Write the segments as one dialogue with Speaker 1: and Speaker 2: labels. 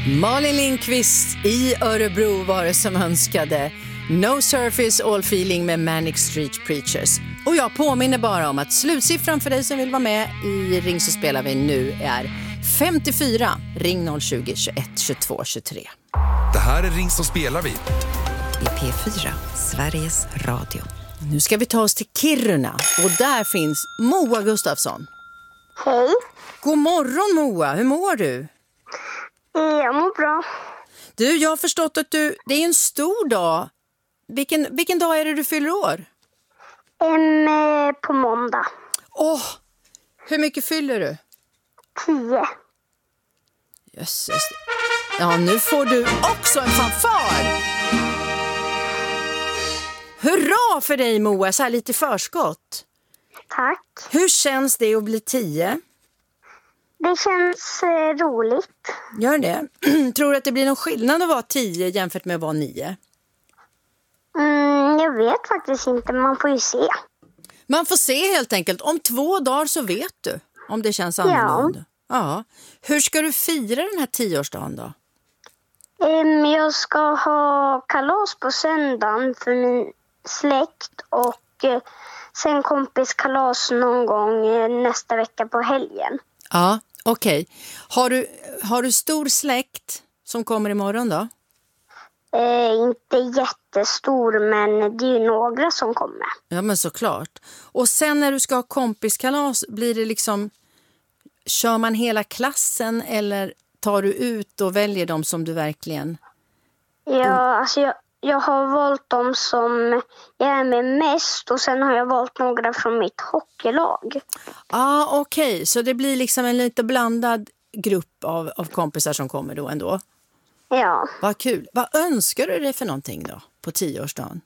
Speaker 1: Malin Lindqvist i Örebro var det som önskade No Surface All Feeling med Manic Street Preachers. Och jag påminner bara om att slutsiffran för dig som vill vara med i Ring så spelar vi nu är 54. Ring 020 21 22 23.
Speaker 2: Det här är Ring så spelar vi.
Speaker 3: I P4, Sveriges Radio.
Speaker 1: Nu ska vi ta oss till Kiruna och där finns Moa Gustafsson.
Speaker 4: Hej.
Speaker 1: God morgon Moa, hur mår du?
Speaker 4: Jag mår bra.
Speaker 1: Du, jag har förstått att det är en stor dag. Vilken dag är det du fyller år?
Speaker 4: På måndag.
Speaker 1: Hur mycket fyller du?
Speaker 4: 10.
Speaker 1: Jösses. Ja, nu får du också en fanfar. Hurra för dig Moa, så här lite förskott.
Speaker 4: Tack.
Speaker 1: Hur känns det att bli 10?
Speaker 4: Det känns roligt.
Speaker 1: Gör det? Tror du att det blir någon skillnad att vara 10 jämfört med att vara 9?
Speaker 4: Jag vet faktiskt inte, man får ju se.
Speaker 1: Man får se helt enkelt. Om 2 dagar så vet du om det känns annorlunda. Ja. Hur ska du fira den här 10-årsdagen då?
Speaker 4: Jag ska ha kalas på söndagen för min släkt och sen kompiskalas någon gång nästa vecka på helgen.
Speaker 1: Ja, okej. Har du stor släkt som kommer imorgon då?
Speaker 4: Inte jättestor, men det är ju några som kommer.
Speaker 1: Ja, men såklart. Och sen när du ska ha kompiskalas, blir det liksom... Kör man hela klassen eller tar du ut och väljer dem som du verkligen...
Speaker 4: Ja, alltså jag har valt dem som jag är med mest och sen har jag valt några från mitt hockeylag.
Speaker 1: Okej. Så det blir liksom en lite blandad grupp av kompisar som kommer då ändå?
Speaker 4: Ja.
Speaker 1: Vad kul. Vad önskar du dig för någonting då på 10-årsdagen?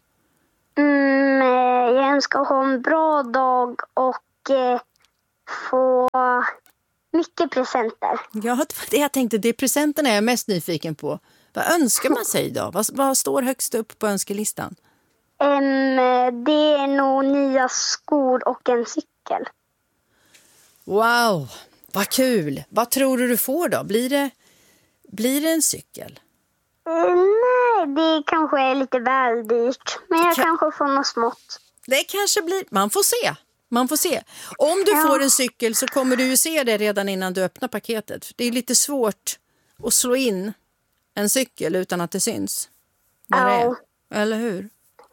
Speaker 4: Jag önskar ha en bra dag och få mycket presenter.
Speaker 1: Ja, det jag tänkte, det är presenterna jag är mest nyfiken på. Vad önskar man sig då? Vad står högst upp på önskelistan?
Speaker 4: Det är nog nya skor och en cykel.
Speaker 1: Wow, vad kul. Vad tror du får då? Blir det en cykel?
Speaker 4: Nej, det kanske är lite väl dyrt. Men jag kanske får något smått.
Speaker 1: Det kanske blir... Man får se. Om du får en cykel så kommer du ju se det redan innan du öppnar paketet. Det är lite svårt att slå in en cykel utan att det syns. Där det är. Eller hur?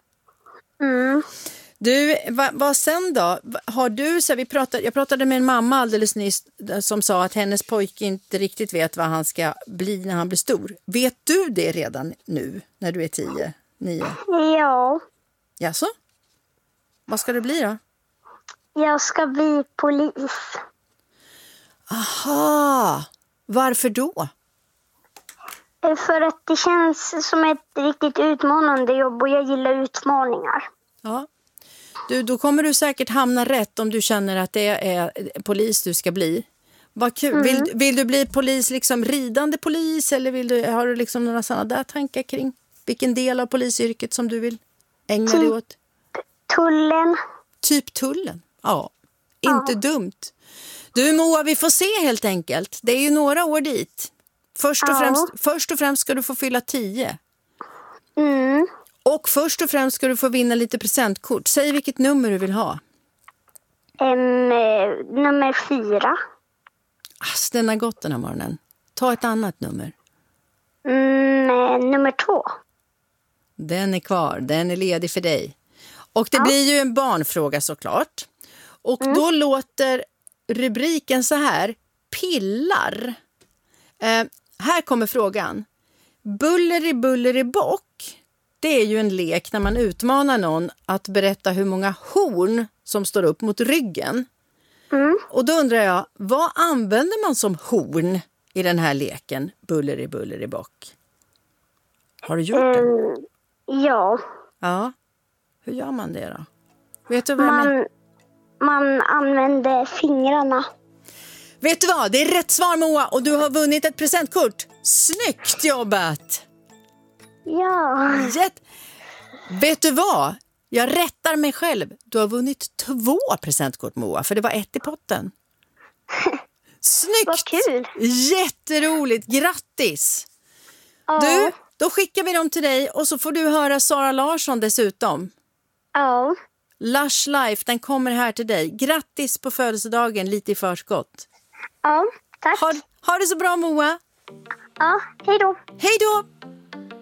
Speaker 1: Du, vad sen då? Har du, jag pratade med en mamma alldeles nyss som sa att hennes pojke inte riktigt vet vad han ska bli när han blir stor. Vet du det redan nu när du är 10, 9?
Speaker 4: Ja.
Speaker 1: Jaså? Vad ska du bli då?
Speaker 4: Jag ska bli polis.
Speaker 1: Aha! Varför då?
Speaker 4: För att det känns som ett riktigt utmanande jobb och jag gillar utmaningar.
Speaker 1: Ja. Då kommer du säkert hamna rätt om du känner att det är polis du ska bli. Vad kul. Vill du bli polis, liksom ridande polis, eller har du liksom några sådana där tankar kring vilken del av polisyrket som du vill ägna dig åt?
Speaker 4: Tullen.
Speaker 1: Typ tullen? Ja, inte dumt. Du Moa, vi får se helt enkelt. Det är ju några år dit. Först och främst ska du få fylla 10. Och först och främst ska du få vinna lite presentkort. Säg vilket nummer du vill ha.
Speaker 4: Nummer 4.
Speaker 1: Den har gått den här morgonen. Ta ett annat nummer.
Speaker 4: Nummer 2.
Speaker 1: Den är kvar. Den är ledig för dig. Och det blir ju en barnfråga såklart. Och då låter rubriken så här. Pillar. Här kommer frågan. Buller i bock. Det är ju en lek när man utmanar någon att berätta hur många horn som står upp mot ryggen. Och då undrar jag, vad använder man som horn i den här leken? Buller i bock. Har du gjort det?
Speaker 4: Ja.
Speaker 1: Ja. Hur gör man det då? Vet du vad jag menar?
Speaker 4: Man använder fingrarna.
Speaker 1: Vet du vad? Det är rätt svar Moa och du har vunnit ett presentkort. Snyggt jobbat!
Speaker 4: Ja.
Speaker 1: Vet du vad? Jag rättar mig själv. Du har vunnit 2 presentkort Moa, för det var 1 i potten. Snyggt!
Speaker 4: Vad kul!
Speaker 1: Jätteroligt, grattis!
Speaker 4: Ja.
Speaker 1: Du, då skickar vi dem till dig och så får du höra Sara Larsson dessutom.
Speaker 4: Ja.
Speaker 1: Lush Life, den kommer här till dig. Grattis på födelsedagen, lite i förskott.
Speaker 4: Ja, tack.
Speaker 1: Ha det så bra, Moa.
Speaker 4: Ja, hej då.
Speaker 1: Hej då!